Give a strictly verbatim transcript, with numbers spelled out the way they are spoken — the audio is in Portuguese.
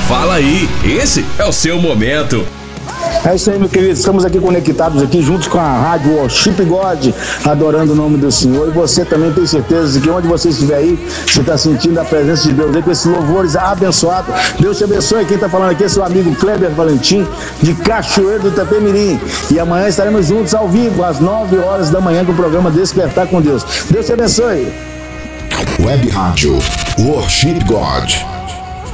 Fala aí, esse é o seu momento. É isso aí, meu querido, estamos aqui conectados aqui juntos com a Rádio Worship God, adorando o nome do Senhor. E você também tem certeza que onde você estiver aí, você está sentindo a presença de Deus aí com esses louvores abençoados. Deus te abençoe. Quem está falando aqui é seu amigo Kleber Valentim, de Cachoeiro do Itapemirim. E amanhã estaremos juntos ao vivo, às nove horas da manhã, com o programa Despertar com Deus. Deus te abençoe. Web Rádio Worship God.